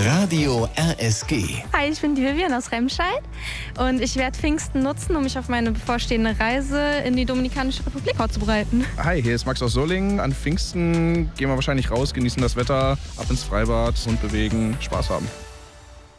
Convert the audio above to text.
Radio RSG. Hi, ich bin die Vivian aus Remscheid und ich werde Pfingsten nutzen, um mich auf meine bevorstehende Reise in die Dominikanische Republik vorzubereiten. Hi, hier ist Max aus Solingen. An Pfingsten gehen wir wahrscheinlich raus, genießen das Wetter, ab ins Freibad und bewegen, Spaß haben.